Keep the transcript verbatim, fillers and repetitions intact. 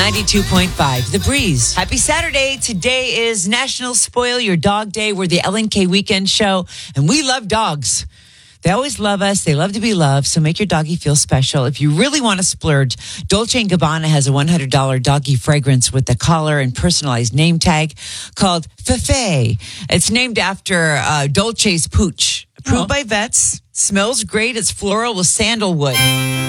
ninety-two point five, The Breeze. Happy Saturday. Today is National Spoil Your Dog Day. We're the L N K Weekend Show, and we love dogs. They always love us. They love to be loved. So make your doggy feel special. If you really want to splurge, Dolce and Gabbana has a one hundred dollars doggy fragrance with a collar and personalized name tag called Fefe. It's named after uh, Dolce's pooch. Approved Oh. by vets. Smells great. It's floral with sandalwood.